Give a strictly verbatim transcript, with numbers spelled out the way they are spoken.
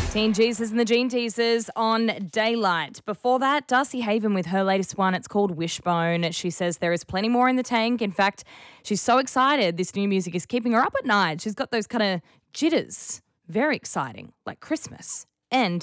Teen Jesus and the Gene Teasers on Daylight. Before that, Darcy Haven with her latest one. It's called Wishbone. She says there is plenty more in the tank. In fact, she's so excited this new music is keeping her up at night. She's got those kind of jitters. Very exciting, like Christmas. And